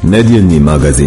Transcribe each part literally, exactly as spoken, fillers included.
Nedjeljni magazin.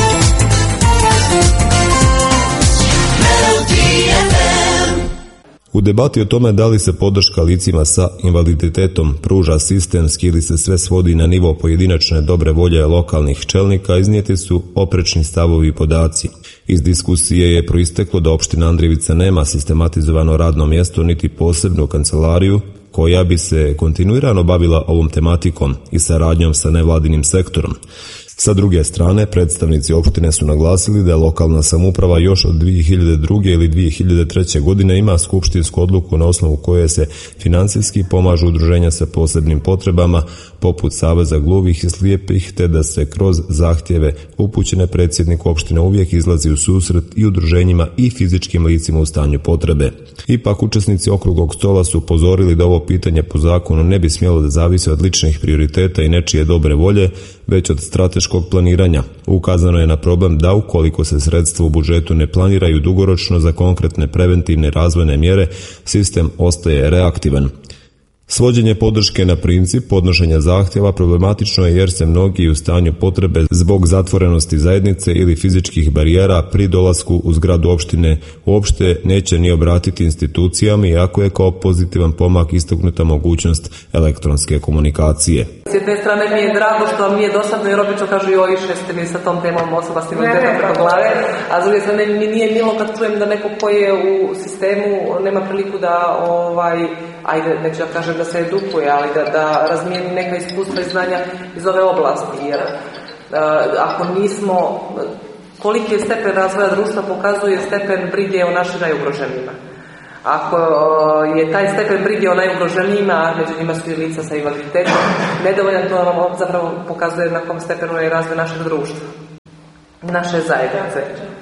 U debati o tome da li se podrška licima sa invaliditetom pruža sistemski ili se sve svodi na nivo pojedinačne dobre volje lokalnih čelnika, iznijeti su oprečni stavovi i podaci. Iz diskusije je proisteklo da opština Andrijevica nema sistematizovano radno mjesto niti posebnu kancelariju koja bi se kontinuirano bavila ovom tematikom i saradnjom sa nevladinim sektorom. Sa druge strane, predstavnici opštine su naglasili da je lokalna samouprava još od dvije hiljade druge ili dvije hiljade treće godine ima skupštinsku odluku na osnovu koje se financijski pomažu udruženja sa posebnim potrebama poput Saveza gluvih i slijepih, te da se kroz zahtjeve upućene predsjedniku opštine uvijek izlazi u susret i udruženjima i fizičkim licima u stanju potrebe. Ipak učesnici okruglog stola su upozorili da ovo pitanje po zakonu ne bi smjelo da zavisi od ličnih prioriteta i nečije dobre volje, već od strateškog planiranja. Ukazano je na problem da ukoliko se sredstva u budžetu ne planiraju dugoročno za konkretne preventivne razvojne mjere, sistem ostaje reaktivan. Svođenje podrške na princip podnošenja zahtjeva problematično je jer se mnogi u stanju potrebe zbog zatvorenosti zajednice ili fizičkih barijera pri dolasku u zgradu opštine uopšte neće ni obratiti institucijama, iako je kao pozitivan pomak istaknuta mogućnost elektronske komunikacije. S jedne strane mi je drago što vam nije dosadno jer obično kažu joj više ste mi sa tom temom osoba s invaliditetom preko glave, a s druge strane mi nije milo kad čujem da neko koji je u sistemu nema priliku da ovaj ajde, neću da kažem da se edukuje, ali da, da razmijeni neka iskustva i znanja iz ove oblasti, jer uh, ako nismo, koliki je stepen razvoja društva pokazuje stepen brige o našim najugroženijima. Ako uh, je taj stepen brige o najugroženijima, a među njima su i lica sa invaliditetom, nedovoljan, to vam zapravo pokazuje na kom stepenu je razvoj našeg društva, naše zajednice.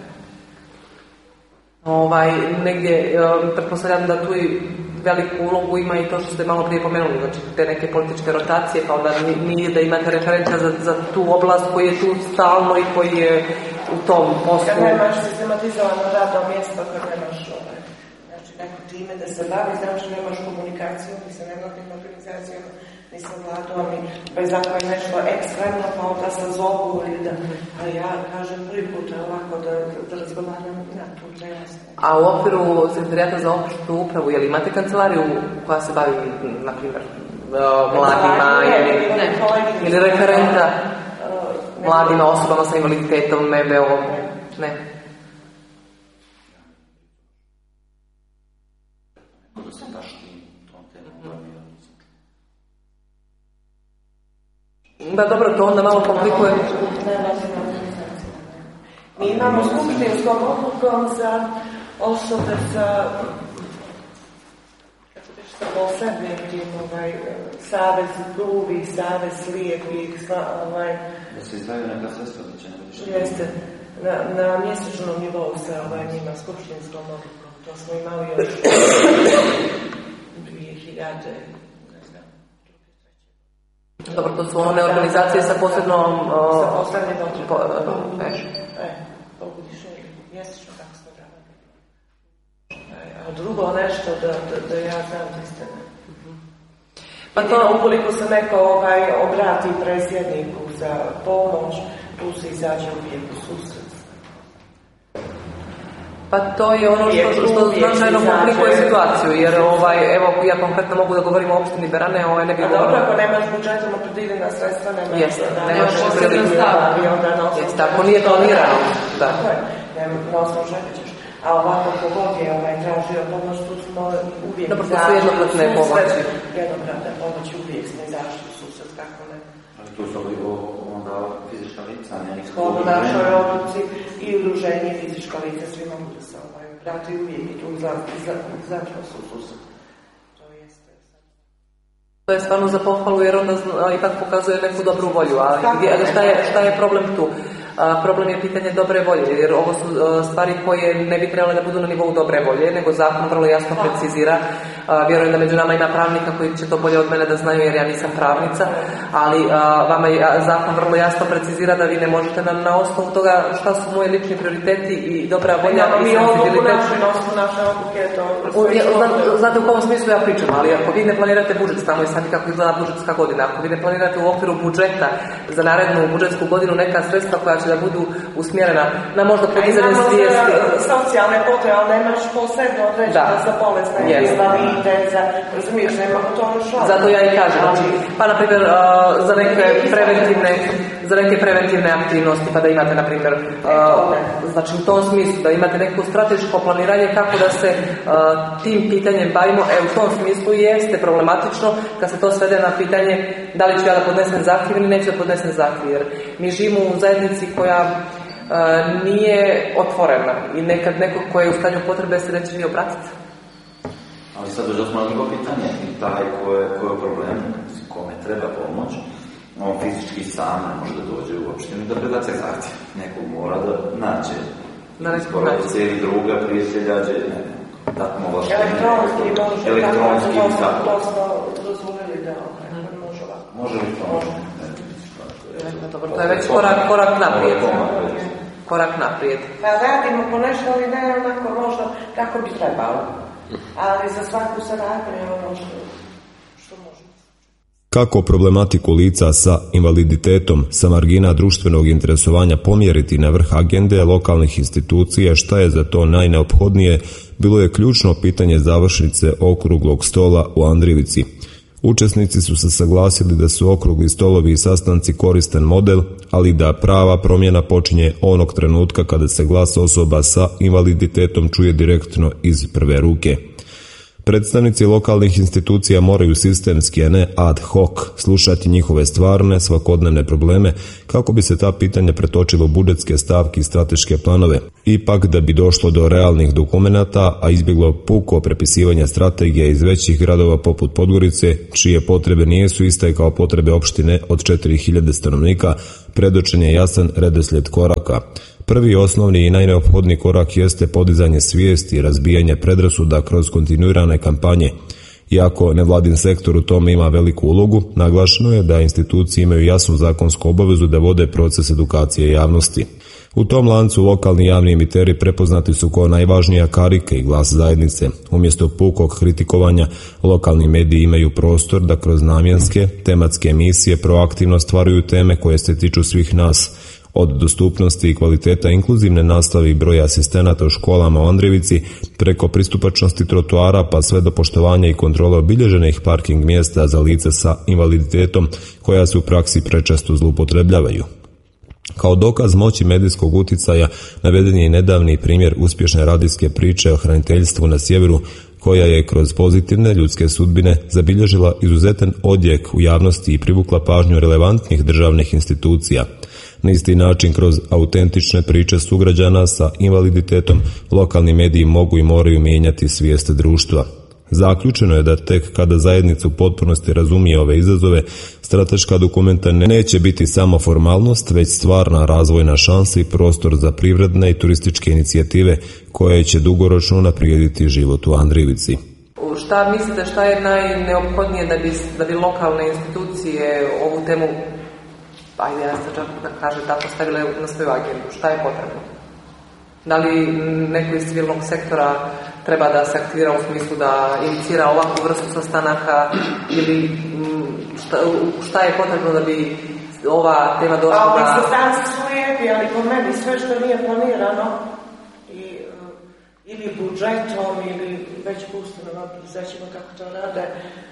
Ovaj, negdje, uh, pretpostavljam da tu i veliku ulogu ima i to što ste malo prije pomenuli, znači te neke političke rotacije, pa onda nije da imate referenća za, za tu oblast koji je tu stalno i koji je u tom poslu. Kad nemaš sistematizovano radno mjesto, kad nemaš ovaj, znači neko time da se bavi, znači nemaš komunikaciju, ni sa nevladnim organizacijama, ni sa vladom, i bez ako je nešto ekstremno, pa onda se zovu ili da, a ja kažem prvi put ovako da, da razgovaram na tu temu. A u okviru Sekretarijata za opštu upravu, je li imate kancelariju koja se bavi, na primjer, mladima ili, ili referenta mladima, osobama sa invaliditetom, M B O-om? Ne. Da, dobro, to onda malo komplikuje. Mi imamo skupštinskom odlukom za osobe sa sa posebnim ovaj, savez gluvih, savez slijepih, ovaj, da se izdvaju neka sredstva da će ne biti. Jeste, na, na mjesečnom nivou sa ovaj, njima skupštinskom odlukom. To smo imali još dvije hiljade. Dobro, to su one organizacije sa posebnom... Sa posebnim odlukom. E, pogodišnje, mjesečno, tako smo davali. A drugo nešto da, da, da ja znam istine. Pa to, ukoliko se neko ovaj, obrati predsjedniku za pomoć, tu se izađe uvijek u susret. Pa to je ono što, što značajno komplikuje situaciju, jer ovaj, evo, ja konkretno mogu da govorim o opštini Berane, ovaj ne bi govorio. A dobro, ako nemaš budžetom opredjeljena sredstva, nemaš... Jeste, nemaš posebno stavljati. Jeste, ako nije planirano. Da. Tako je, na osnovu želje ćeš. A ovako, kogod je ovaj, tražio pomoć, tu smo uvijek dobro, to su jednokratne pomoći. Jednokratne pomoći, uvijek smo izašli u susret, kako ne. Ali tu su onda fizička lica, ne? Shodno našoj odluci i udruženje fizička lica, svi mogu da se ovaj, prati uvijek i tu začno su susret. To jeste. To je stvarno za pohvalu jer onda ipak pokazuje neku dobru volju, ali šta je, šta je problem tu? A, problem je pitanje dobre volje, jer ovo su a, stvari koje ne bi trebale da budu na nivou dobre volje, nego zakon vrlo jasno precizira. A, vjerujem da među nama ima pravnika koji će to bolje od mene da znaju, jer ja nisam pravnica, ali a, vama je zakon vrlo jasno precizira da vi ne možete na, na osnovu toga šta su moji lični prioriteti i dobra volja i senzibilitet. Znate u kom smislu ja pričam, ali ako vi ne planirate budžet, znamo i sami kako izgleda budžetska godina, ako vi ne planirate u okviru budžeta za narednu budžetsku godinu neka sredstva koja će da budu usmjerena na možda podizanje svijesti. Socijalne potrebe, ali nemaš posebno određene za bolesne, invalide, za, razumiješ, nema to šla. Zato ja i kažem, znači, pa na primjer za neke preventivne, za neke preventivne aktivnosti, pa da imate na primjer, znači u tom smislu da imate neko strateško planiranje kako da se tim pitanjem bavimo, e u tom smislu jeste problematično kad se to svede na pitanje da li ću ja da podnesem zahtjev ili neću da podnesem zahtjev, jer mi živimo u zajednici koja uh, nije otvorena i nekad neko ko je u stanju potrebe se neće ni obratiti. Ali sad dođe smo na drugo pitanje i taj ko je, ko je problem, kome treba pomoć, on fizički sam ne može da dođe u opštinu da predace zahtjev. Nekog mora da nađe. Na nekog nađe. Cijeli druga, prijatelja, ne, tako mu ovlaštenje. Elektronski, može. Elektronski, tako. To smo dozvolili da može ovako. Može li to? Dobro, to je već korak, korak naprijed. Korak naprijed. Pa radimo po nešto, ali ne onako možda kako bi trebalo. Ali za svaku saradnju je ono što, što možemo. Kako problematiku lica sa invaliditetom sa margina društvenog interesovanja pomjeriti na vrh agende lokalnih institucija, šta je za to najneophodnije, bilo je ključno pitanje završnice okruglog stola u Andrijevici. Učesnici su se saglasili da su okrugli stolovi i sastanci koristan model, ali da prava promjena počinje onog trenutka kada se glas osoba sa invaliditetom čuje direktno iz prve ruke. Predstavnici lokalnih institucija moraju sistemski, a ne ad hoc, slušati njihove stvarne, svakodnevne probleme kako bi se ta pitanja pretočilo u budžetske stavke i strateške planove. Ipak, da bi došlo do realnih dokumenata, a izbjeglo puko prepisivanje strategija iz većih gradova poput Podgorice, čije potrebe nijesu iste kao potrebe opštine od četiri hiljade stanovnika, predočen je jasan redoslijed koraka. Prvi, osnovni i najneophodniji korak jeste podizanje svijesti i razbijanje predrasuda kroz kontinuirane kampanje. Iako nevladin sektor u tome ima veliku ulogu, naglašeno je da institucije imaju jasnu zakonsku obavezu da vode proces edukacije javnosti. U tom lancu lokalni javni emiteri prepoznati su kao najvažnija karika i glas zajednice. Umjesto pukog kritikovanja, lokalni mediji imaju prostor da kroz namjenske, tematske emisije proaktivno stvaraju teme koje se tiču svih nas, od dostupnosti i kvaliteta inkluzivne nastave i broja asistenata u školama u Andrijevici, preko pristupačnosti trotoara pa sve do poštovanja i kontrole obilježenih parking mjesta za lice sa invaliditetom koja se u praksi prečesto zloupotrebljavaju. Kao dokaz moći medijskog utjecaja naveden je i nedavni primjer uspješne radijske priče o hraniteljstvu na sjeveru, koja je kroz pozitivne ljudske sudbine zabilježila izuzetan odjek u javnosti i privukla pažnju relevantnih državnih institucija. Na isti način, kroz autentične priče sugrađana sa invaliditetom, lokalni mediji mogu i moraju mijenjati svijest društva. Zaključeno je da tek kada zajednica u potpunosti razumije ove izazove, strateška dokumenta neće biti samo formalnost, već stvarna razvojna šansa i prostor za privredne i turističke inicijative koje će dugoročno unaprijediti život u Andrijevici. Šta mislite, šta je najneophodnije da bi, da bi lokalne institucije ovu temu, ajde ja se čak da kaže tako, stavile na svoju agendu? Šta je potrebno? Da li neko iz civilnog sektora treba da se aktivira u smislu da inicira ovakvu vrstu sastanaka ili šta, šta je potrebno da bi ova tema došla da... A ovi sastanci su lijepi, ali po meni sve što nije planirano i, ili budžetom ili već pustimo na poduzećima kako to rade,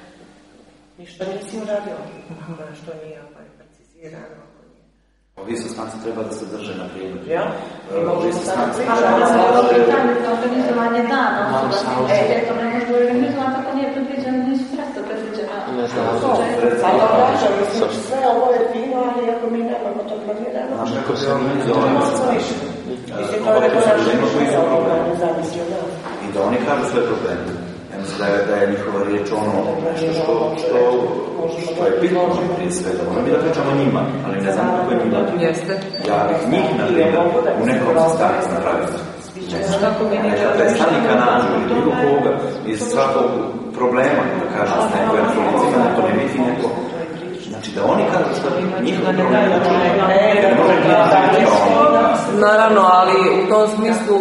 ništa nisi uradio, što nije precizirano. Ovi sastanci treba da se drže na primjer. Ja? Ovi sastanci treba da se drže na primjer. Ali organizovanje dana, osoba s invaliditetom ne može organizovati ako nije predviđeno, nisu sredstva predviđena. Ne znam. Ali obraća, mislim, sve ovo je fino, ali ako mi nemamo to planirano, Kako se oni to je noćno više. Mislim, to je neko naše više, ali zavisi od nas. I da oni kažu svoje probleme. mislim da je, da je njihova riječ ono nešto što, što, što je bitno prije svega. Možda mi da pričamo njima, ali ne znam kako je njima. Ja bih njih, na primjer, u nekom sastanku napraviti. Neka predstavnika nađu ili bilo koga iz svakog problema, da kažem, s nekoj informacijama, da to ne biti neko. Znači da oni kažu što njihov problem je čuo. Jer može biti ono. Naravno, ali u tom smislu,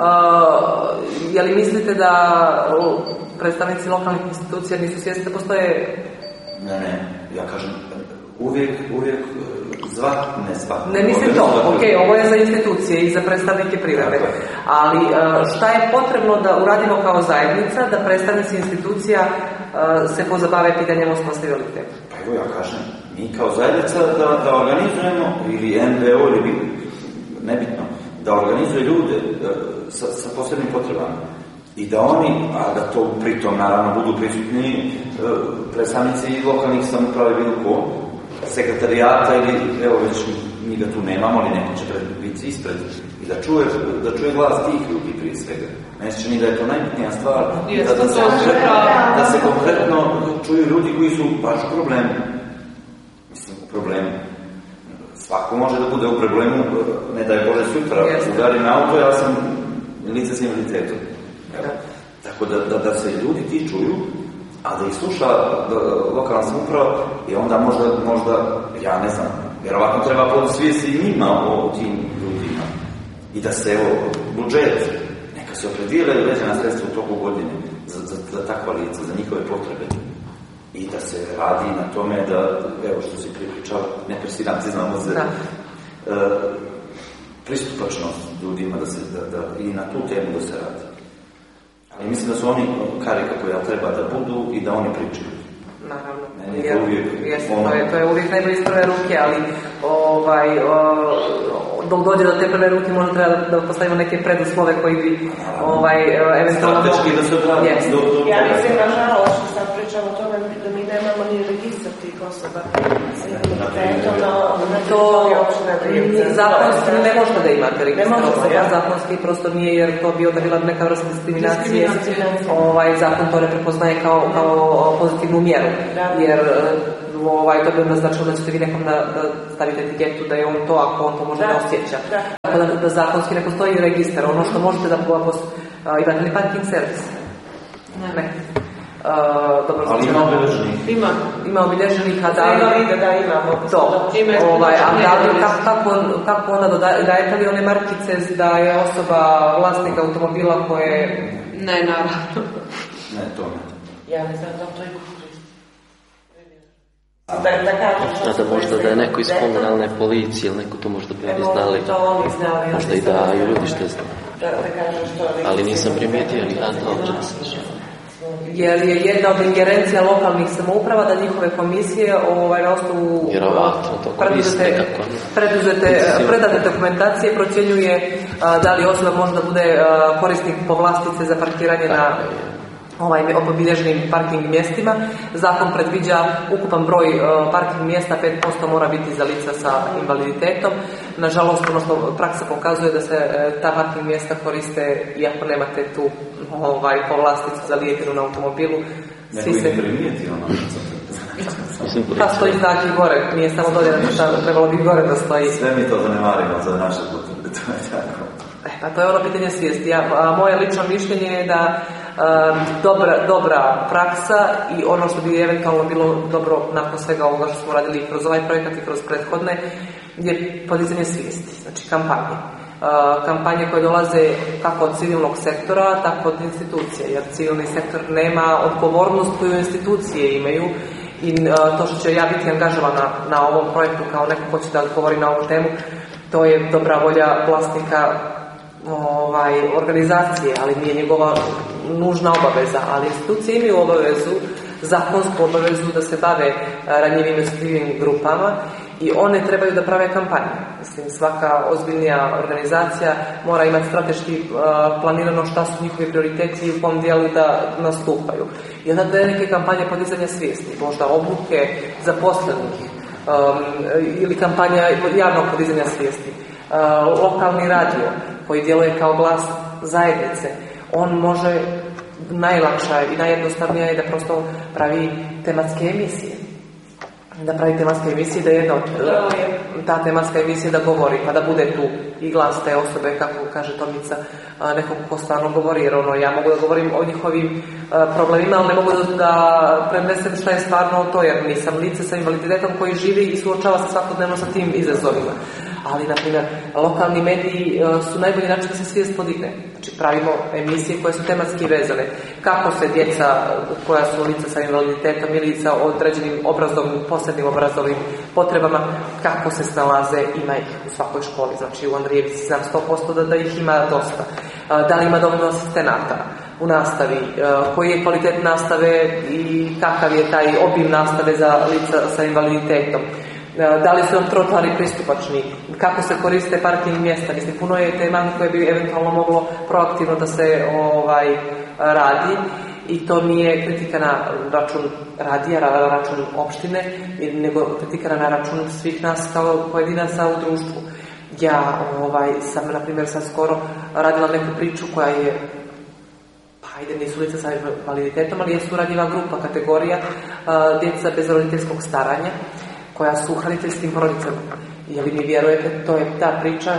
uh, je li mislite da predstavnici lokalnih institucija nisu svjesni da postoje? Ne, ne, ja kažem, uvijek, uvijek zvak, ne zvak. Ne mislim to, ok, ovo je za institucije i za predstavnike privrede, ali šta je potrebno da uradimo kao zajednica, da predstavnici institucija se pozabave pitanjem osoba s invaliditetom? Pa evo ja kažem, mi kao zajednica da, da organizujemo, ili en ve o, ili nebitno, da organizuje ljude sa, sa posebnim potrebama. I da oni, a da to pritom naravno budu prisutni predstavnici lokalnih samouprave bilo ko, sekretarijata ili, evo već mi ga tu nemamo, ali neko će biti ispred i da čuje, da čuje glas tih ljudi prije svega. Meni se čini da je to najbitnija stvar, da, da, se, da se konkretno čuju ljudi koji su baš u problemu. Mislim, u problemu. Svako može da bude u problemu, ne daj Bože sutra, udari na auto, ja sam lice s invaliditetom. Tako da, da, da se ljudi ti čuju, a da ih sluša lokalna samouprava i onda možda, možda, ja ne znam, vjerovatno treba podsvijesti i njima o tim ljudima. I da se, evo, budžet, neka se opredijele određena sredstva u toku godine za, za, za takva lica, za njihove potrebe. I da se radi na tome da, evo što si pripričala, ne presiranci znamo za uh, pristupačnost ljudima da se, da, da, i na tu temu da se radi. Ali mislim da su oni karika koja treba da budu i da oni pričaju. Naravno. Meni je to uvijek... Jeste, to je, to je uvijek najbolje iz prve ruke, ali ovaj, o, dok dođe do te prve ruke možda treba da, da postavimo neke preduslove koji bi ovaj, eventualno... Strateški da se odradi. Yes. Do, do, ja mislim, nažalost, što sad pričam o tome, da mi nemamo ni registar tih osoba. To zakonski ne možete da imate registar osoba, zakonski prosto nije, jer to bi onda bila neka vrsta diskriminacije. Ovaj, zakon to ne prepoznaje kao, kao pozitivnu mjeru, jer ovaj, to bi onda značilo da ćete vi nekom da, da stavite etiketu da je on to, ako on to može da osjeća. Tako da, da zakonski ne postoji registar. Ono što možete da pos... imate li parking servis? Ne. ne. Uh, dobro, ali ima obilježenih. Ima, ima obilježenih, a da li... Da, da, imamo. To. Ovaj, a da li, kako, kako onda dodajete li one markice da je osoba vlasnika automobila koje... Ne, naravno. Ne, to ne. Ja ne znam da to je Da, da kažem da možda da je neko iz komunalne policije ili neko to možda bi oni znali. To oni znali. Možda i da i ljudi što znaju. Da, da kažem što oni. Ali nisam primijetio ni ja to. Jer je jedna od ingerencija lokalnih samouprava da njihove komisije ovaj, na osnovu preduzete, preduzete, predate dokumentacije procjenjuje a, da li osoba možda bude a, korisnik povlastice za parkiranje na ovaj, obilježenim parking mjestima. Zakon predviđa ukupan broj uh, parking mjesta, pet posto mora biti za lica sa invaliditetom. Nažalost, ono što praksa pokazuje da se uh, ta parking mjesta koriste iako nemate tu ovaj, povlasticu za lijetinu na automobilu. Neko se... ne primijeti ono. Pa stoji znak i gore, nije samo dolje, trebalo bi gore da stoji. Sve mi to zanemarimo za naše potrebe, to je tako. E, pa to je ono pitanje svijesti. Ja, a, moje lično mišljenje je da Um, dobra, dobra praksa i ono što bi eventualno bilo dobro nakon svega ovoga što smo radili kroz ovaj projekat i kroz prethodne je podizanje svijesti, znači kampanje. Uh, kampanje koje dolaze kako od civilnog sektora, tako od institucije, jer civilni sektor nema odgovornost koju institucije imaju i uh, to što će ja biti angažovana na ovom projektu kao neko ko će da odgovori na ovu temu, to je dobra volja vlasnika ovaj, organizacije, ali nije njegova nužna obaveza, ali institucije imaju obavezu, zakonsku obavezu da se bave ranjivim i osjetljivim grupama i one trebaju da prave kampanje. Mislim, svaka ozbiljnija organizacija mora imati strateški uh, planirano šta su njihovi prioriteti i u kom dijelu da nastupaju. I onda da neke kampanje podizanja svijesti, možda obuke zaposlenih um, ili kampanja javnog podizanja svijesti. Uh, lokalni radio koji djeluje kao glas zajednice, on može najlakša i najjednostavnija je da prosto pravi tematske emisije. Da pravi tematske emisije, da jedna od ta tematska emisija da govori, pa da bude tu i glas te osobe, kako kaže Tomica, nekog ko stvarno govori, jer ono, ja mogu da govorim o njihovim problemima, ali ne mogu da, da prenesem šta je stvarno to, jer nisam lice sa invaliditetom koji živi i suočava se svakodnevno sa tim izazovima. Ali, na primjer, lokalni mediji su najbolji način da se svijest podigne. Znači, pravimo emisije koje su tematski vezane. Kako se djeca koja su lica sa invaliditetom ili sa određenim obrazovnim, posebnim obrazovnim potrebama, kako se snalaze, ima ih u svakoj školi. Znači, u Andrijevici znam sto posto da, da ih ima dosta. Da li ima dovoljno asistenata u nastavi, koji je kvalitet nastave i kakav je taj obim nastave za lica sa invaliditetom. Da li su nam trotoari pristupačni, kako se koriste parking mjesta. Mislim, puno je tema koje bi eventualno moglo proaktivno da se ovaj, radi i to nije kritika na račun radija, račun opštine, nego kritika na račun svih nas kao pojedinaca u društvu. Ja ovaj, sam, na primjer, sad skoro radila neku priču koja je, pa ajde, nisu lica sa invaliditetom, ali je suradljiva grupa, kategorija a, djeca bez roditeljskog staranja, koja su u hraniteljskim porodicama. Je li mi vjerujete, to je ta priča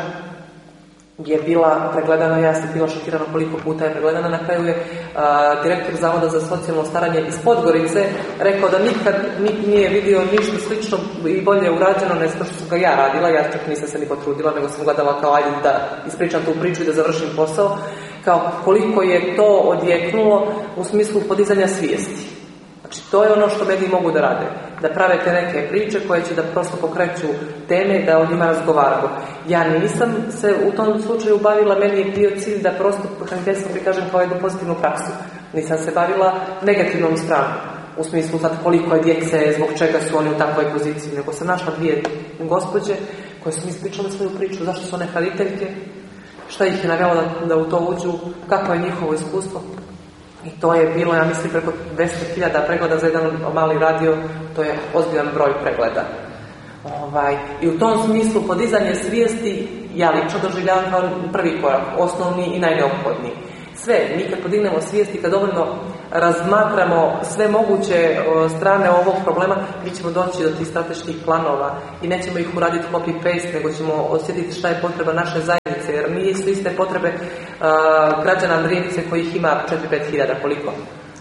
je bila pregledana, ja sam bila šokirana koliko puta je pregledana. Na kraju je a, direktor Zavoda za socijalno staranje iz Podgorice rekao da nikad nik nije vidio ništa slično i bolje urađeno nego što sam ga ja radila. Ja čak nisam se ni potrudila, nego sam gledala kao ajde da ispričam tu priču i da završim posao. Kao koliko je to odjeknulo u smislu podizanja svijesti. Znači, to je ono što mediji mogu da rade. Da prave te neke priče koje će da prosto pokreću teme, da o njima razgovaramo. Ja nisam se u tom slučaju bavila, meni je bio cilj da prosto hraniteljstvo prikažem kao jednu pozitivnu praksu. Nisam se bavila negativnom stranom. U smislu sad koliko je djece, zbog čega su oni u takvoj poziciji. Nego sam našla dvije gospođe koje su mi ispričale svoju priču, zašto su one hraniteljke, šta ih je navjelo da, da u to uđu, kako je njihovo iskustvo. I to je bilo, ja mislim, preko dvjesto hiljada pregleda za jedan mali radio, to je ozbiljan broj pregleda. Ovaj, I u tom smislu podizanje svijesti ja lično doživljavam kao prvi korak, osnovni i najneophodniji. Sve, mi kad podignemo svijesti, kad dovoljno razmatramo sve moguće strane ovog problema, mi ćemo doći do tih strateških planova i nećemo ih uraditi copy-paste, nego ćemo osjetiti šta je potreba naše zajednice, jer nije su iste potrebe uh, građana Andrijevice kojih ima četiri do pet hiljada, koliko?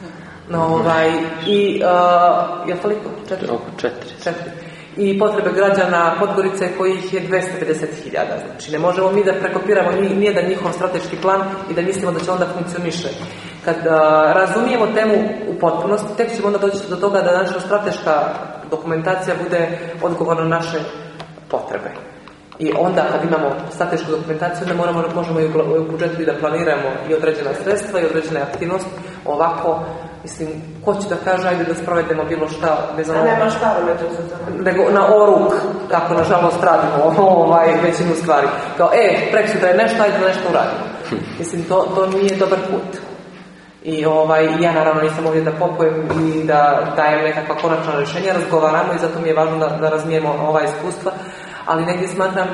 No, ovaj, i, uh, je li koliko? četiri? Oko četiri. četiri. I potrebe građana Podgorice kojih je dvjesto pedeset hiljada. Znači, ne možemo mi da prekopiramo nijedan njihov strateški plan i da mislimo da će onda funkcioniše. Kad uh, razumijemo temu u potpunosti, tek ćemo onda doći do toga da naša strateška dokumentacija bude odgovor na naše potrebe. I onda kad imamo stratešku dokumentaciju, onda moramo, možemo i u budžetu i da planiramo i određena sredstva i određene aktivnosti. Ovako, mislim, ko će da kaže, ajde da sprovedemo bilo šta bez ono... A nema šta da to nego na oruk, kako nažalost radimo ovaj, većinu stvari. Kao, e, preksutra je nešto, ajde da nešto uradimo. Mislim, to, to nije dobar put. I ovaj, ja naravno nisam ovdje da popujem i da dajem nekakva konačna rješenja, razgovaramo i zato mi je važno da, da razmijemo ova iskustva, ali negdje smatram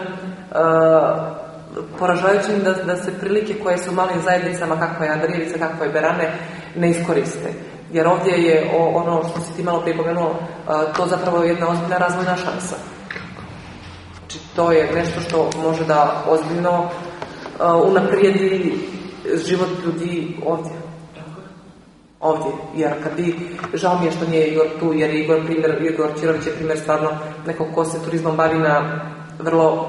uh, poražavajućim da, da se prilike koje su u malim zajednicama, kakva je Andrijevica, kakva je Berane, ne iskoriste. Jer ovdje je o, ono što si ti malo prije pomenuo, uh, to zapravo je jedna ozbiljna razvojna šansa. Znači, to je nešto što može da ozbiljno uh, unaprijedi život ljudi ovdje. Ovdje, jer kad bi, žao mi je što nije Igor tu, jer Igor, primjer, Igor Čirović je primjer stvarno nekog ko se turizmom bavi na vrlo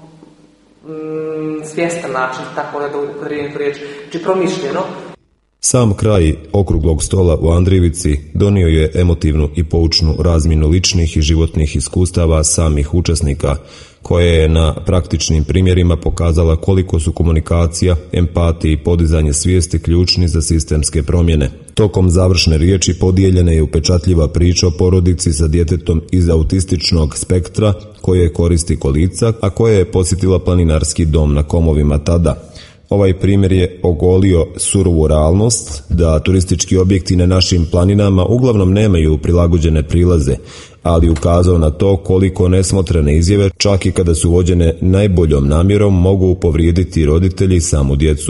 mm, svjestan način, tako da upotrijebim tu riječ, znači promišljeno. Sam kraj okruglog stola u Andrijevici donio je emotivnu i poučnu razmjenu ličnih i životnih iskustava samih učesnika, koje je na praktičnim primjerima pokazala koliko su komunikacija, empatija i podizanje svijesti ključni za sistemske promjene. Tokom završne riječi podijeljena je upečatljiva priča o porodici sa djetetom iz autističnog spektra koje koristi kolica, a koje je posjetila planinarski dom na Komovima tada. Ovaj primjer je ogolio surovu realnost da turistički objekti na našim planinama uglavnom nemaju prilagođene prilaze, ali ukazao na to koliko nesmotrene izjave, čak i kada su vođene najboljom namjerom, mogu povrijediti roditelji i samu djecu.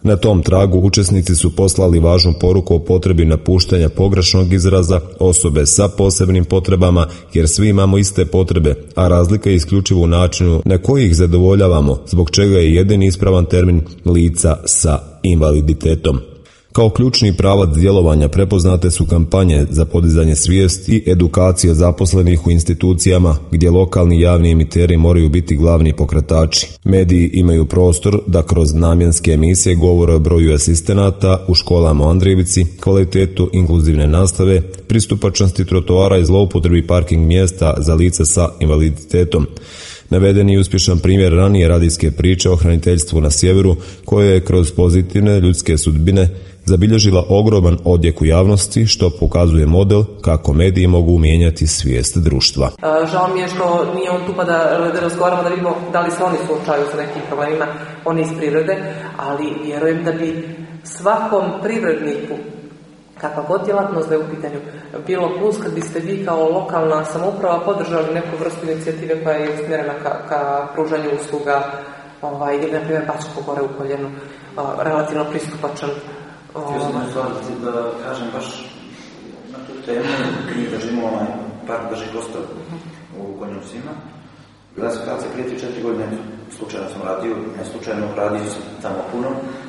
Na tom tragu učesnici su poslali važnu poruku o potrebi napuštanja pogrešnog izraza osobe sa posebnim potrebama, jer svi imamo iste potrebe, a razlika je isključivo u načinu na koji ih zadovoljavamo, zbog čega je jedini ispravan termin lica sa invaliditetom. Kao ključni pravac djelovanja prepoznate su kampanje za podizanje svijesti i edukacija zaposlenih u institucijama gdje lokalni javni emiteri moraju biti glavni pokretači. Mediji imaju prostor da kroz namjenske emisije govore o broju asistenata u školama u Andrijevici, kvalitetu inkluzivne nastave, pristupačnosti trotoara i zloupotrebi parking mjesta za lica sa invaliditetom. Naveden je uspješan primjer ranije radijske priče o hraniteljstvu na sjeveru, koje je kroz pozitivne ljudske sudbine zabilježila ogroman odjek u javnosti, što pokazuje model kako mediji mogu mijenjati svijest društva. Žao mi je što nije on tu pa da razgovaramo da vidimo da li se oni suočavaju sa nekim problemima, oni iz prirode, ali vjerujem da bi svakom privredniku, kakva god djelatnost da je u pitanju, bilo plus kad biste vi kao lokalna samouprava podržali neku vrstu inicijative koja je usmjerena ka, ka pružanju usluga, ovaj, ili na primjer Bačko gore u Koljenu, relativno pristupačan. Htio sam ne stvariti da kažem baš na tu temu, mi držimo onaj park drži prostor u Konjucima. Bila je situacija prije tri četiri godine, slučajno sam radio, ne slučajno radio sam tamo puno.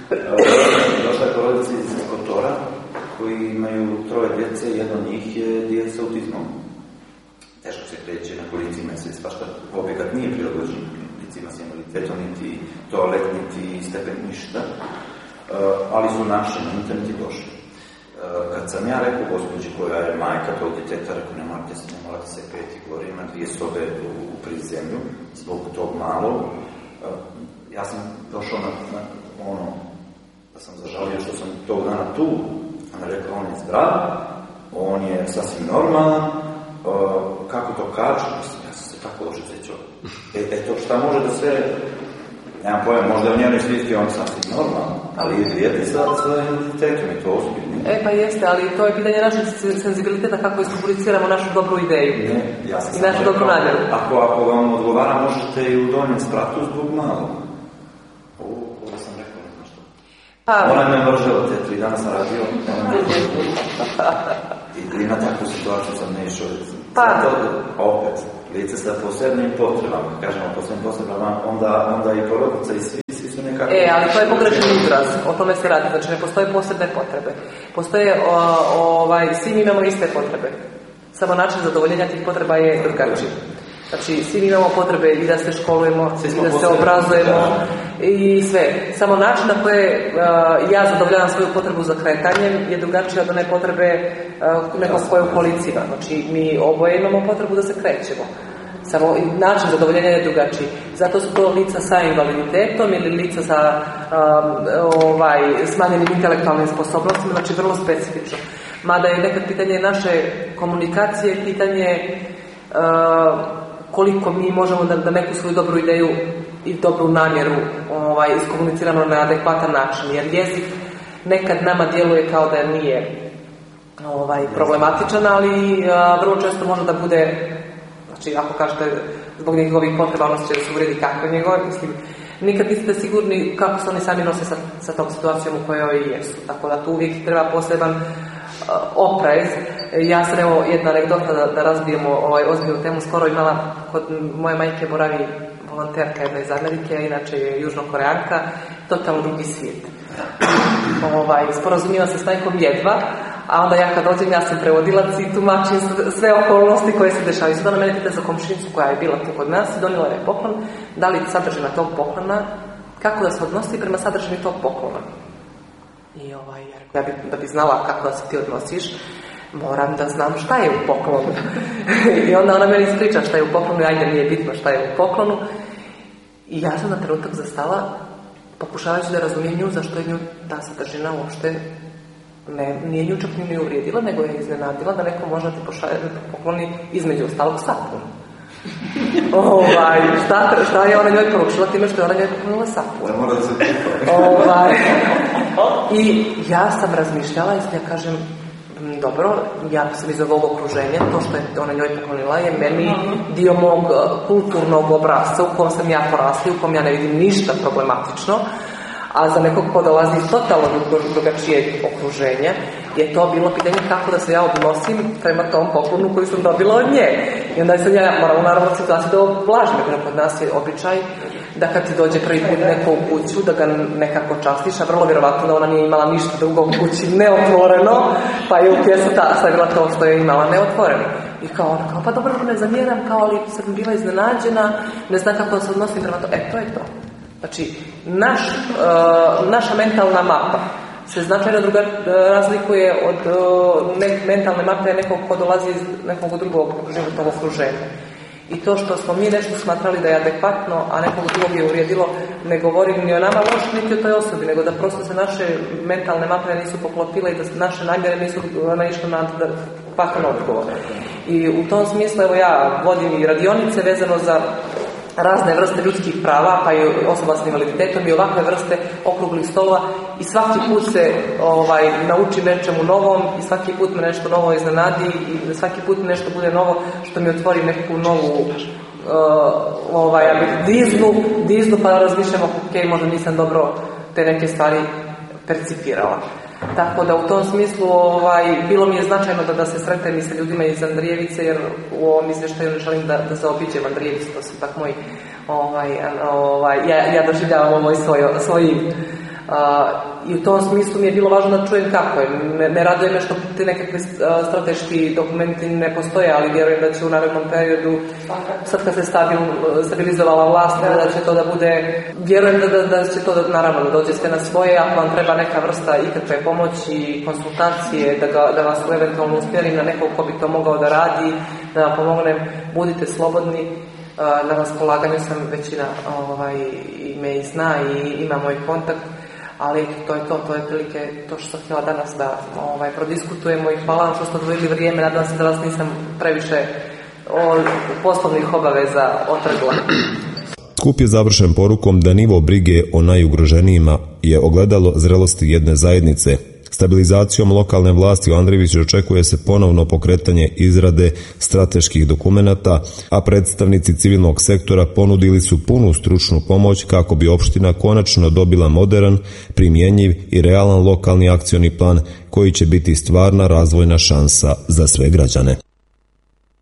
Došla je porodica iz Kotora koji imaju troje djece, jedno od njih je djeca s autizmom. Teško se kreće na kolicima, sve svašta objekat nije prilagođen licima s invaliditetom, niti toalet, niti stepen, ništa. Uh, ali su naši na internet i došli. Uh, kad sam ja rekao gospođi koja je majka tog djeteta, rekao ne morate se, ne morate se peti gore, ima dvije sobe u, u prizemlju, zbog tog malog. Uh, ja sam došao na, na ono, da sam zažalio što sam tog dana tu, ona rekao on je zdrav, on je sasvim normalan, uh, kako to kaže, mislim, ja sam se tako loše sjećao. E, e to šta može da sve, nemam pojma, možda u njenoj svijesti on sasvim normalan, ali je dijete sa identitetom i to ozbiljno. E pa jeste, ali to je pitanje našeg senzibiliteta kako iskomuniciramo našu dobru ideju. Ne, ja sam i našu dobru namjeru. Ako, ako vam odgovara, možete i u donjem spratu zbog malog. Ovo, ovo sam rekao, ne znam što. Pa, ona me mržela, te tri dana sam radio, i, i na takvu situaciju sam ne išao. Pa, zato, opet, lice sa posebnim potrebama, kažemo posebnim potrebama, onda, onda i porodica i svi, svi su nekako... E, ali to je pogrešan izraz, o tome se radi, znači ne postoje posebne potrebe. Postoje, o, ovaj, svi mi imamo iste potrebe, samo način zadovoljenja tih potreba je drugačiji. Znači, svi mi imamo potrebe i da se školujemo, i da se obrazujemo, i sve. Samo način na koje uh, ja zadovoljavam svoju potrebu za kretanjem je drugačija od one potrebe uh, nekog koje u kolicima. Znači, mi oboje imamo potrebu da se krećemo. Samo način zadovoljenja je drugačiji. Zato su to lica sa invaliditetom ili lica sa um, ovaj, smanjenim intelektualnim sposobnostima, znači vrlo specifično. Mada je nekad pitanje naše komunikacije, pitanje uh, koliko mi možemo da, da neku svoju dobru ideju i dobru namjeru ovaj, iskomuniciramo na adekvatan način, jer jezik nekad nama djeluje kao da nije ovaj, problematičan, ali a, vrlo često može da bude, znači ako kažete zbog njegovih potreba ono će da se uredi kako je njegov, mislim, nikad niste sigurni kako se oni sami nose sa, sa tom situacijom u kojoj jesu, tako da tu uvijek treba poseban oprez. Ja sam evo jedna anegdota da, da razbijemo ovaj ozbiljnu temu, skoro imala kod moje majke boravi volonterka jedna iz Amerike, inače je južnokoreanka, totalno drugi svijet. Ovaj, sporazumila se s majkom jedva, a onda ja kad dođem, ja sam prevodilac i tumačim sve okolnosti koje se dešavaju. Sada na mene pita za komšinicu koja je bila tu kod nas i donijela je poklon, da li sadržina tog poklona, kako da se odnosi prema sadržini tog poklona. I ovaj, ja bi, da bi znala kako da se ti odnosiš, moram da znam šta je u poklonu. I onda ona meni ispriča šta je u poklonu, i ajde nije bitno šta je u poklonu. I ja sam na trenutak zastala, pokušavajući da razumijem nju zašto je nju ta sadržina uopšte ne, nije nju čak ni uvrijedila, nego je iznenadila da neko može ti pošalje, pokloni između ostalog sapun. ovaj, šta, šta je ona njoj poručila time što je ona njoj poklonila sapun. Da mora da se ovaj, I ja sam razmišljala i ja kažem, dobro, ja sam iz ovog okruženja, to što je ona njoj poklonila je meni dio mog kulturnog obrasca u kom sam ja porasla, u kom ja ne vidim ništa problematično, A za nekog ko dolazi iz totalno drugačijeg okruženja je to bilo pitanje kako da se ja odnosim prema tom poklonu koji sam dobila od nje. I onda sam ja morala naravno situaciju da oblažim, jer kod nas je običaj da kad ti dođe prvi put neko u kuću, da ga nekako častiš, a vrlo vjerovatno da ona nije imala ništa drugo u kući neotvoreno, pa je u pjesu ta stavila to što je imala neotvoreno. I kao ona, kao, pa dobro, ne zamjeram, kao, ali sam bila iznenađena, ne znam kako se odnosim prema to. E, to je to. Znači, naš, uh, naša mentalna mapa se značajno druga razlikuje od uh, ne, mentalne mape nekog ko dolazi iz nekog drugog životnog okruženja. I to što smo mi nešto smatrali da je adekvatno, a nekog drugog je uvrijedilo, ne govorim ni o nama loš, niti o toj osobi, nego da prosto se naše mentalne mape nisu poklopile i da naše namjere nisu naišle na adekvatan odgovor. I u tom smislu, evo ja vodim i radionice vezano za razne vrste ljudskih prava, pa i osoba s invaliditetom i ovakve vrste okruglih stolova i svaki put se ovaj, nauči nečemu novom i svaki put me nešto novo iznenadi i svaki put mi nešto bude novo što mi otvori neku novu uh, ovaj, diznu, diznu pa razmišljam, ok, možda nisam dobro te neke stvari percipirala. Tako da u tom smislu ovaj, bilo mi je značajno da, da se sretnem i sa ljudima iz Andrijevice, jer u ovom izvještaju ne želim da, da zaobiđem Andrijevicu, to su ipak moji, ovaj, ovaj, ja, ja doživljavam ovo svoj, svojim. Uh, I u tom smislu mi je bilo važno da čujem kako je. Ne, ne raduje me što te nekakve uh, strateški dokumenti ne postoje, ali vjerujem da će u narednom periodu, sad kad se stabil, stabilizovala vlast, da će to da bude, vjerujem da, da, da će to da, naravno da dođe sve na svoje, ako vam treba neka vrsta ikakve pomoći, konsultacije, da, ga, da vas eventualno usmjerim na nekog ko bi to mogao da radi, da vam pomognem, budite slobodni. Na raspolaganju sam, većina ovaj, i me i zna i ima moj kontakt, ali to je to, to je prilike to što sam htjela danas da ovaj, prodiskutujemo i hvala vam što ste odvojili vrijeme, nadam se da vas nisam previše o, poslovnih obaveza otrgla. Skup je završen porukom da nivo brige o najugroženijima je ogledalo zrelosti jedne zajednice. Stabilizacijom lokalne vlasti u Andrijevici očekuje se ponovno pokretanje izrade strateških dokumenata, a predstavnici civilnog sektora ponudili su punu stručnu pomoć kako bi opština konačno dobila moderan, primjenjiv i realan lokalni akcioni plan koji će biti stvarna razvojna šansa za sve građane.